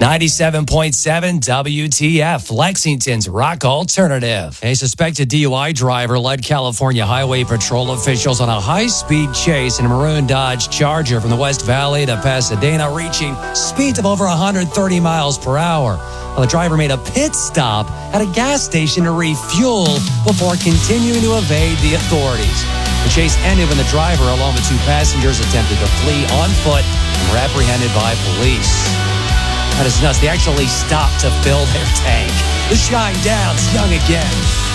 97.7 WTF, Lexington's rock alternative. A suspected DUI driver led California Highway Patrol officials on a high-speed chase in a maroon Dodge Charger from the West Valley to Pasadena, reaching speeds of over 130 miles per hour. Well, the driver made a pit stop at a gas station to refuel before continuing to evade the authorities. The chase ended when the driver, along with two passengers, attempted to flee on foot and were apprehended by police. That is nuts. They actually stopped to fill their tank. The Shinedown's young again.